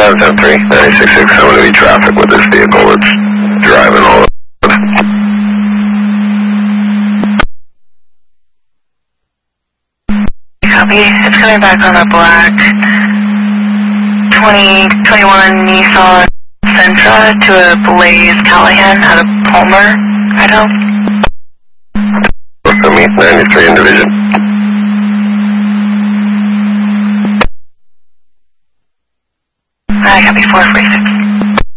10-3, 96-6, I'm going to be traffic with this vehicle that's driving all over. Copy. It's coming back on a black 2021 Nissan Sentra to a Blaze Callahan out of Palmer, Idaho. For me, 93 in division. I copy 446.